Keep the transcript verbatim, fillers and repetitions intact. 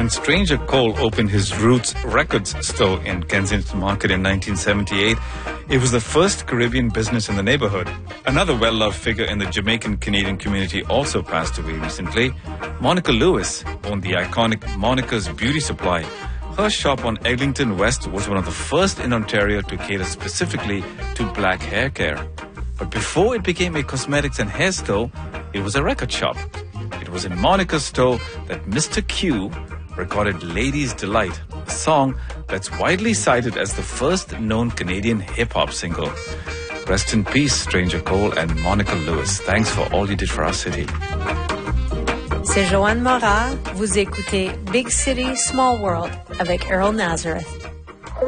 When Stranger Cole opened his Roots Records store in Kensington Market in nineteen seventy-eight, it was the first Caribbean business in the neighborhood. Another well-loved figure in the Jamaican-Canadian community also passed away recently. Monica Lewis owned the iconic Monica's Beauty Supply. Her shop on Eglinton West was one of the first in Ontario to cater specifically to black hair care. But before it became a cosmetics and hair store, it was a record shop. It was in Monica's store that Mister Q recorded Lady's Delight, a song that's widely cited as the first known Canadian hip-hop single. Rest in peace, Stranger Cole and Monica Lewis. Thanks for all you did for our city. C'est Joanne Morat. Vous écoutez Big City, Small World avec Earl Nazareth.